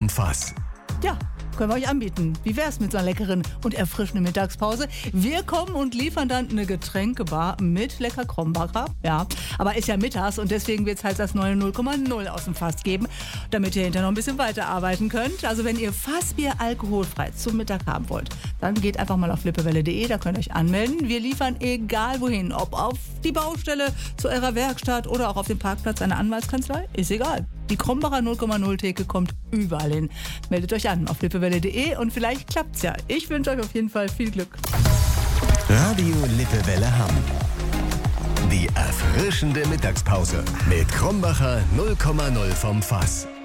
vom Fass. Ja, können wir euch anbieten. Wie wär's mit so einer leckeren und erfrischenden Mittagspause? Wir kommen und liefern dann eine Getränkebar mit lecker Krombacher. Ja, aber ist ja mittags und deswegen wird's halt das neue 0,0 aus dem Fass geben, damit ihr hinterher noch ein bisschen weiterarbeiten könnt. Also wenn ihr Fassbier alkoholfrei zum Mittag haben wollt, dann geht einfach mal auf flippewelle.de, da könnt ihr euch anmelden. Wir liefern egal wohin, ob auf die Baustelle, zu eurer Werkstatt oder auch auf den Parkplatz einer Anwaltskanzlei, ist egal. Die Krombacher 0,0 Theke kommt überall hin. Meldet euch an auf flippewelle.de und vielleicht klappt's ja. Ich wünsche euch auf jeden Fall viel Glück. Radio Lippewelle Hamm. Die erfrischende Mittagspause mit Krombacher 0,0 vom Fass.